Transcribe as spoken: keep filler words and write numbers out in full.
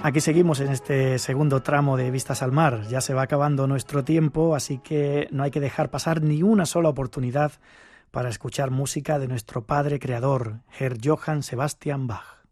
Aquí seguimos en este segundo tramo de Vistas al Mar. Ya se va acabando nuestro tiempo, así que no hay que dejar pasar ni una sola oportunidad para escuchar música de nuestro padre creador, Herr Johann Sebastian Bach.